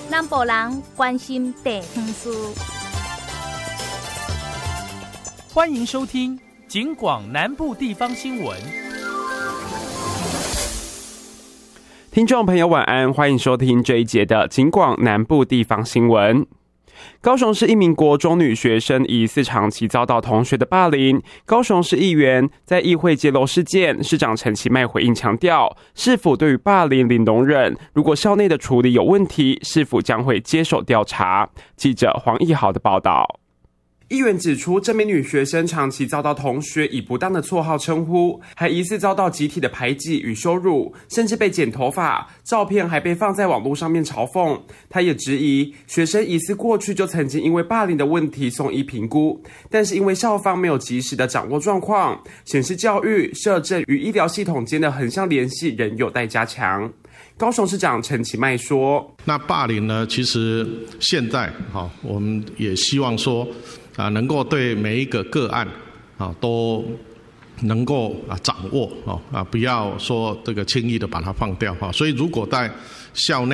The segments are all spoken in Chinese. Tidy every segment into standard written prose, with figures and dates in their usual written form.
南部人关心地方事。 欢迎收听警广南部地方新闻。 听众朋友晚安，欢迎收听这一节的警广南部地方新闻。高雄市一名国中女学生疑似长期遭到同学的霸凌，高雄市议员在议会揭露事件，市长陈其迈回应强调，市府对于霸凌零容忍，如果校内的处理有问题，市府将会接手调查。记者黄义豪的报道。议员指出，这名女学生长期遭到同学以不当的绰号称呼，还疑似遭到集体的排挤与羞辱，甚至被剪头发，照片还被放在网络上面嘲讽。她也质疑学生疑似过去就曾经因为霸凌的问题送医评估，但是因为校方没有及时的掌握状况，显示教育、社政与医疗系统间的横向联系仍有待加强。高雄市长陈其迈说：“ 那霸凌呢？其实现在我们也希望说能够对每一个个案都能够掌握不要说这个轻易的把它放掉所以如果在校内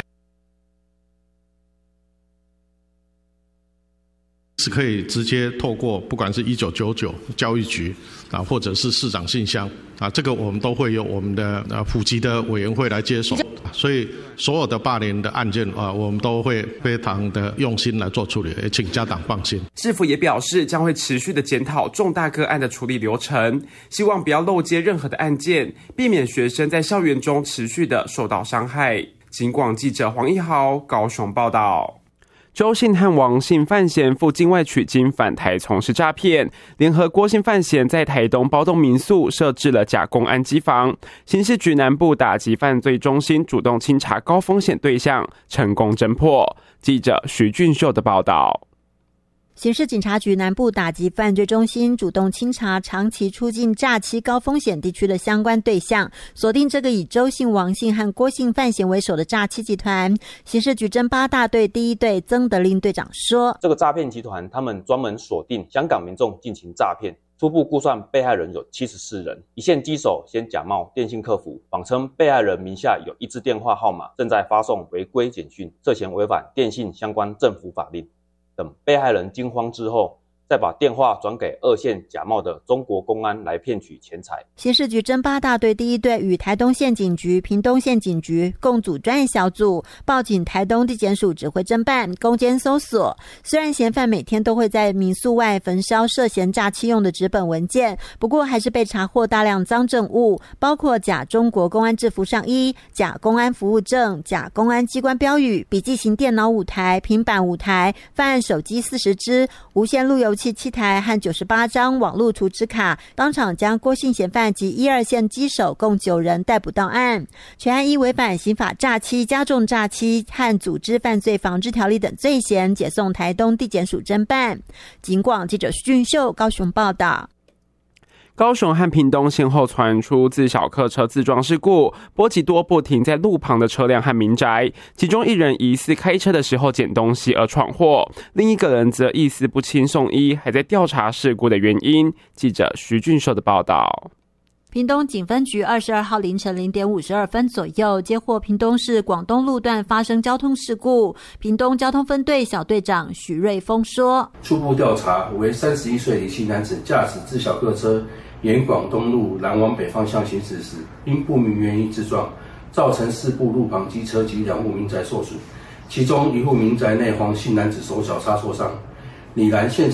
是可以直接透过不管是1999教育局或者是市长信箱这个我们都会由我们的普及的委员会来接手，所以所有的霸凌的案件我们都会非常的用心来做处理，也请家长放心。市府也表示将会持续的检讨重大个案的处理流程，希望不要漏接任何的案件，避免学生在校园中持续的受到伤害。警广记者黄义豪高雄报道。周姓和王姓犯嫌赴境外取经返台从事诈骗，联合郭姓犯嫌在台东包栋民宿设置了假公安机房，刑事局南部打击犯罪中心主动清查高风险对象，成功侦破。记者徐俊秀的报道。 刑事警察局南部打击犯罪中心主动清查长期出境诈欺高风险地区的相关对象，锁定这个以周姓、王姓和郭姓犯嫌为首的诈欺集团。刑事局侦八大队第一队曾德令队长说， 这个诈骗集团他们专门锁定香港民众进行诈骗，初步估算被害人有74人，一线机手先假冒电信客服，谎称被害人名下有一支电话号码正在发送违规简讯，涉嫌违反电信相关政府法令。等被害人惊慌之后，再把电话转给二线假冒的中国公安来骗取钱财。 刑事局侦八大队第一队与台东县警局、屏东县警局共组专案小组，报警台东地检署指挥侦办，攻坚搜索。虽然嫌犯每天都会在民宿外焚烧涉嫌诈欺用的纸本文件，不过还是被查获大量赃证物，包括假中国公安制服上衣、假公安服务证、假公安机关标语、笔记型电脑5台、平板5台、犯案手机40支、无线路由器7台和98张网络储值卡，当场将郭姓嫌犯及1、2线机手共9人逮捕到案。全案依违反刑法诈欺、加重诈欺和组织犯罪防治条例等罪嫌，解送台东地检署侦办。警广记者徐俊秀高雄报道。 高雄和屏东先后传出自小客车自撞事故，波及多部停在路旁的车辆和民宅，其中一人疑似开车的时候捡东西而闯祸，另一个人则意识不清送医，还在调查事故的原因。记者徐俊秀的报道。 屏东警分局22号凌晨0点52分左右接获屏东市广东路段发生交通事故，屏东交通分队小队长许瑞峰说， 初步调查为31岁李姓男子驾驶自小客车沿广东路南往北方向行驶时，因不明原因自撞，造成4部路旁机车及2户民宅受损，其中1户民宅内黄姓男子手脚擦挫伤，拟然现场。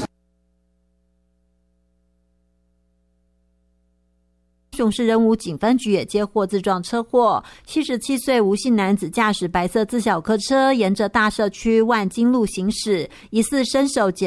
高雄市仁武警分局也接获自撞车祸，77岁吴姓男子驾驶白色自小客车沿着大社区万金路行驶，疑似伸手捡